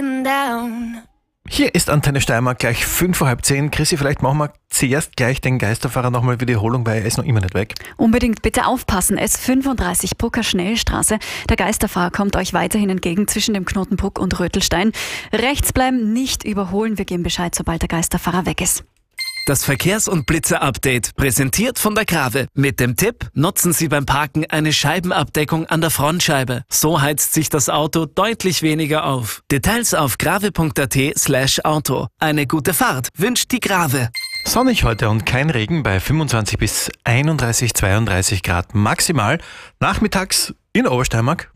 getting down. Hier ist Antenne Steiermark gleich 5:30. Chrissy, vielleicht machen wir zuerst gleich den Geisterfahrer nochmal Wiederholung, weil er ist noch immer nicht weg. Unbedingt bitte aufpassen. S35 Brucker Schnellstraße. Der Geisterfahrer kommt euch weiterhin entgegen zwischen dem Knoten Bruck und Rötelstein. Rechts bleiben, nicht überholen. Wir geben Bescheid, sobald der Geisterfahrer weg ist. Das Verkehrs- und Blitzer-Update, präsentiert von der Grave. Mit dem Tipp, nutzen Sie beim Parken eine Scheibenabdeckung an der Frontscheibe. So heizt sich das Auto deutlich weniger auf. Details auf grave.at/Auto. Eine gute Fahrt wünscht die Grave. Sonnig heute und kein Regen bei 25 bis 31, 32 Grad maximal. Nachmittags in Obersteiermark.